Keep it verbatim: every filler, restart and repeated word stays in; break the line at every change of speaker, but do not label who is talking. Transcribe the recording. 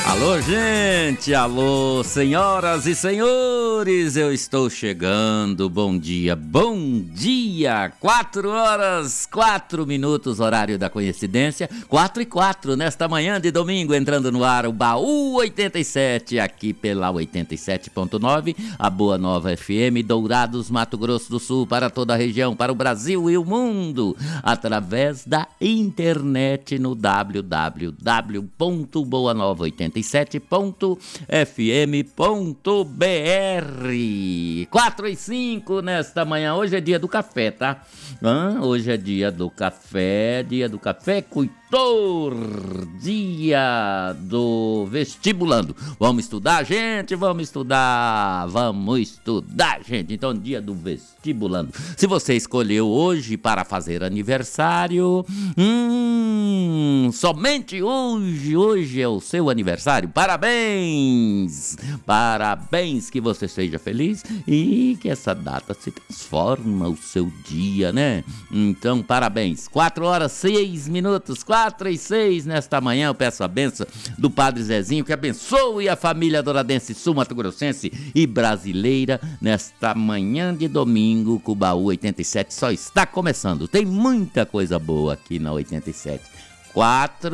Alô, gente! Alô, senhoras e senhores! Eu estou chegando. Bom dia, bom dia! Quatro horas, quatro minutos, horário da coincidência. Quatro e quatro, nesta manhã de domingo, entrando no ar o Baú oitenta e sete, aqui pela oitenta e sete ponto nove, a Boa Nova F M, Dourados, Mato Grosso do Sul, para toda a região, para o Brasil e o mundo, através da internet no w w w ponto boa nova oitenta e sete ponto f m ponto b r. Quatro e cinco nesta manhã. Hoje é dia do café, tá? Hã? Hoje é dia do café, dia do café Cuitor, dia do vestibulando. Vamos estudar, gente? Vamos estudar, vamos estudar, gente. Então, dia do vestibulando. Se você escolheu hoje para fazer aniversário, hum, somente hoje, hoje é o seu aniversário. Parabéns! Parabéns, que você seja feliz e que essa data se transforma o seu dia, né? Então, parabéns. Quatro horas, seis minutos, quatro e seis nesta manhã. Eu peço a benção do Padre Zezinho, que abençoe a família douradense, sul-mato-grossense e brasileira nesta manhã de domingo, que o Baú oitenta e sete só está começando. Tem muita coisa boa aqui na oitenta e sete. Quatro